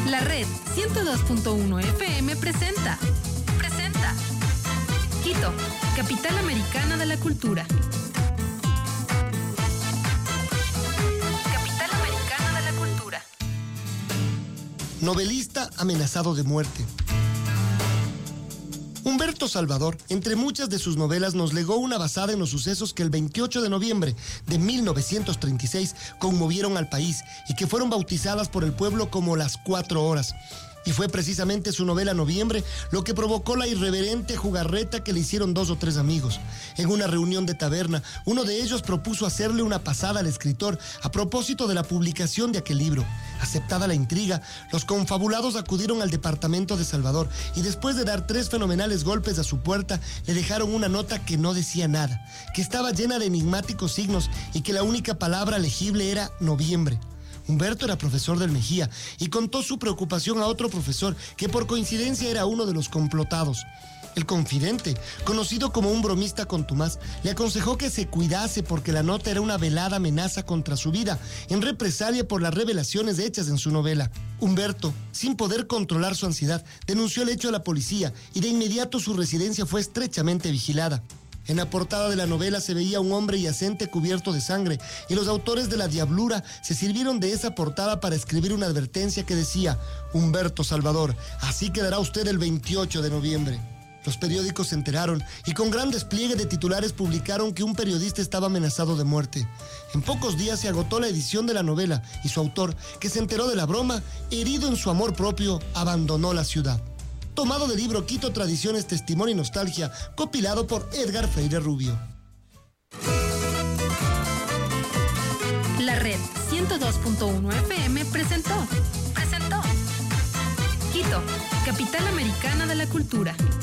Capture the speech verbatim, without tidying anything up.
La Red ciento dos punto uno F M presenta. Presenta. Quito, capital americana de la cultura. Capital americana de la cultura. Novelista amenazado de muerte. Humberto Salvador, entre muchas de sus novelas, nos legó una basada en los sucesos que el veintiocho de noviembre de mil novecientos treinta y seis conmovieron al país y que fueron bautizadas por el pueblo como Las Cuatro Horas. Y fue precisamente su novela Noviembre lo que provocó la irreverente jugarreta que le hicieron dos o tres amigos. En una reunión de taberna, uno de ellos propuso hacerle una pasada al escritor a propósito de la publicación de aquel libro. Aceptada la intriga, los confabulados acudieron al departamento de Salvador y después de dar tres fenomenales golpes a su puerta, le dejaron una nota que no decía nada, que estaba llena de enigmáticos signos y que la única palabra legible era noviembre. Humberto era profesor del Mejía y contó su preocupación a otro profesor que por coincidencia era uno de los complotados. El confidente, conocido como un bromista contumaz, le aconsejó que se cuidase porque la nota era una velada amenaza contra su vida, en represalia por las revelaciones hechas en su novela. Humberto, sin poder controlar su ansiedad, denunció el hecho a la policía y de inmediato su residencia fue estrechamente vigilada. En la portada de la novela se veía un hombre yacente cubierto de sangre y los autores de La Diablura se sirvieron de esa portada para escribir una advertencia que decía: Humberto Salvador, así quedará usted el veintiocho de noviembre. Los periódicos se enteraron y con gran despliegue de titulares publicaron que un periodista estaba amenazado de muerte. En pocos días se agotó la edición de la novela y su autor, que se enteró de la broma, herido en su amor propio, abandonó la ciudad. Tomado del libro Quito, Tradiciones, Testimonio y Nostalgia, compilado por Edgar Freire Rubio. La Red ciento dos punto uno F M presentó. Presentó. Quito, capital americana de la cultura.